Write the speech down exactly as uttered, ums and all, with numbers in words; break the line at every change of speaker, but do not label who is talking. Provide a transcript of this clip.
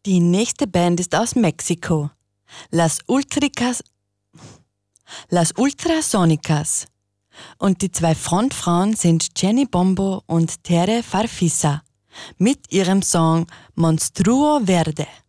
Die nächste Band ist aus Mexiko. Las Ultricas, Las Ultrasonicas. Und die zwei Frontfrauen sind Jenny Bombo und Tere Farfisa mit ihrem Song Monstruo Verde.